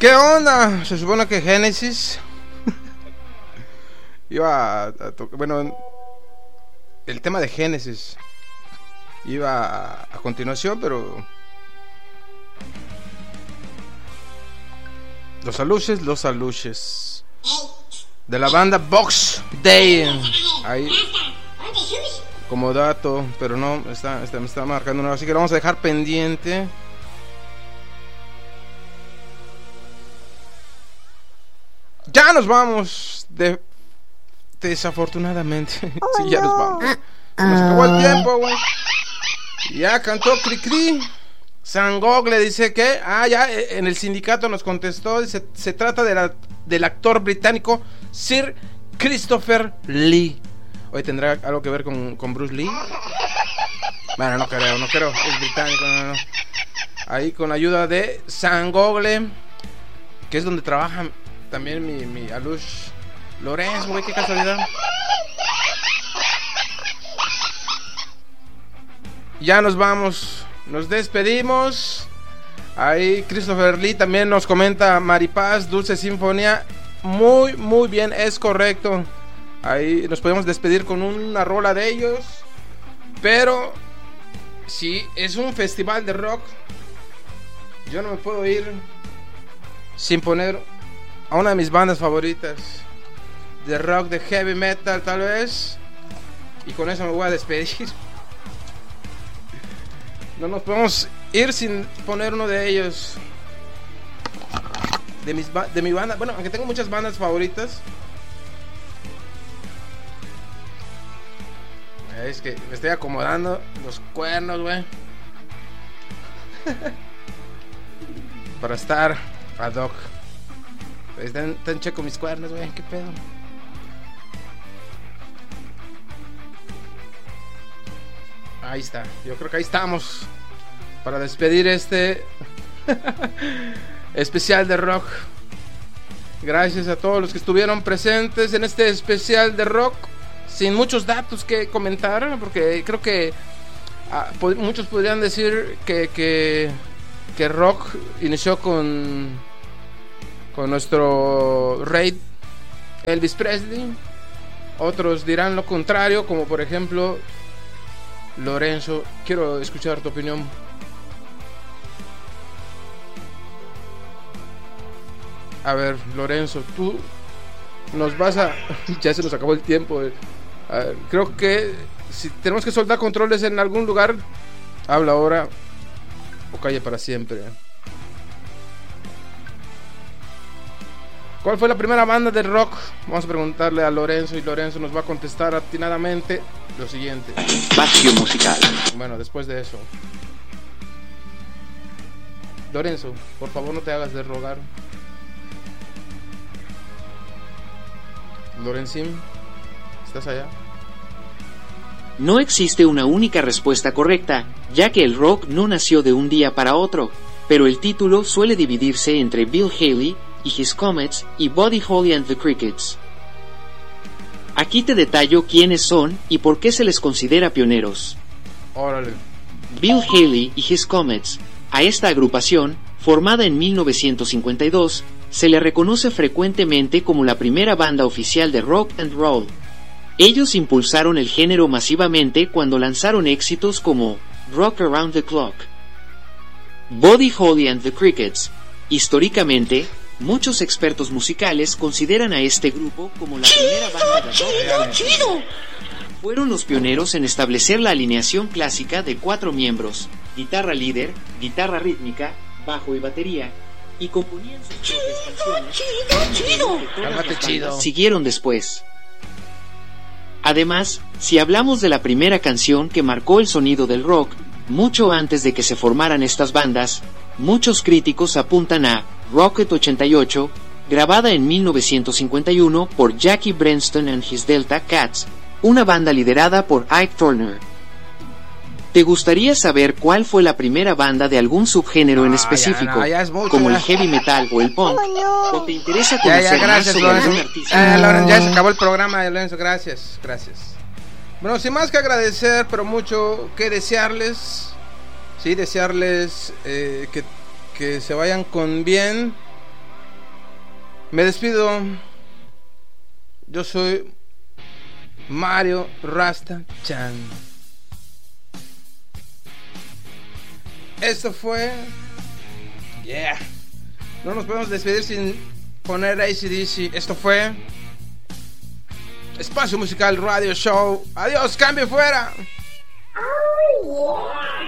¿Qué onda? Se supone que Genesis iba a tocar, bueno, el tema de Genesis iba a continuación, pero los aluches de la banda Box Day ahí como dato, pero no, me está marcando una, así que lo vamos a dejar pendiente. Ya nos vamos desafortunadamente. Sí, ya nos vamos. Nos acabó el tiempo, güey. Ya cantó Cricri. Sangogle dice que ya en el sindicato nos contestó. Dice, se trata del actor británico Sir Christopher Lee. Hoy tendrá algo que ver con Bruce Lee. Bueno, no creo, es británico, no. Ahí con la ayuda de Sangogle, que es donde trabaja también mi Alush Lorenzo, güey, qué casualidad. Ya nos vamos, nos despedimos. Ahí Christopher Lee también nos comenta Maripaz, Dulce Sinfonía. Muy bien, es correcto. Ahí nos podemos despedir con una rola de ellos. Pero si es un festival de rock, yo no me puedo ir sin poner a una de mis bandas favoritas de rock, de heavy metal tal vez. Y con eso me voy a despedir. No nos podemos ir sin poner uno de ellos, de mi banda. Bueno, aunque tengo muchas bandas favoritas, es que me estoy acomodando los cuernos, güey, para estar ad hoc. Están checo mis cuernos, güey, qué pedo. Ahí está, yo creo que ahí estamos para despedir este especial de rock. Gracias a todos los que estuvieron presentes en este especial de rock, sin muchos datos que comentar, porque creo que muchos podrían decir que rock inició con nuestro rey Elvis Presley. Otros dirán lo contrario, como por ejemplo Lorenzo. Quiero escuchar tu opinión. A ver, Lorenzo, tú nos vas a... Ya se nos acabó el tiempo. A ver, creo que si tenemos que soldar controles en algún lugar, habla ahora o calla para siempre. ¿Cuál fue la primera banda de rock? Vamos a preguntarle a Lorenzo y Lorenzo nos va a contestar atinadamente lo siguiente. Espacio musical. Bueno, después de eso, Lorenzo, por favor no te hagas de rogar. Lorenzín, ¿estás allá? No existe una única respuesta correcta, ya que el rock no nació de un día para otro, pero el título suele dividirse entre Bill Haley y His Comets y Buddy Holly and the Crickets. Aquí te detallo quiénes son y por qué se les considera pioneros. Órale. Bill Haley y His Comets. A esta agrupación, formada en 1952, se le reconoce frecuentemente como la primera banda oficial de rock and roll. Ellos impulsaron el género masivamente cuando lanzaron éxitos como Rock Around the Clock. Buddy Holly and the Crickets. Históricamente, muchos expertos musicales consideran a este grupo como la primera banda de rock. ¡Chido! Fueron los pioneros en establecer la alineación clásica de 4 miembros: guitarra líder, guitarra rítmica, bajo y batería, y componían sus propias canciones. Cálmate, chido. Siguieron después. Además, si hablamos de la primera canción que marcó el sonido del rock, mucho antes de que se formaran estas bandas, muchos críticos apuntan a Rocket 88, grabada en 1951 por Jackie Brenston and His Delta Cats, una banda liderada por Ike Turner. ¿Te gustaría saber cuál fue la primera banda de algún subgénero en específico, como el heavy metal o el punk? ¿O te interesa conocer más sobre algún artista? Lorenzo, ya se acabó el programa, Lorenzo, gracias. Bueno, sin más que agradecer, pero mucho que desearles, sí, desearles que se vayan con bien Me despido. Yo soy Mario Rasta Chan. Esto fue... Yeah. No nos podemos despedir sin poner AC/DC. Esto fue Espacio Musical Radio Show. Adiós, cambio fuera. Oh, yeah.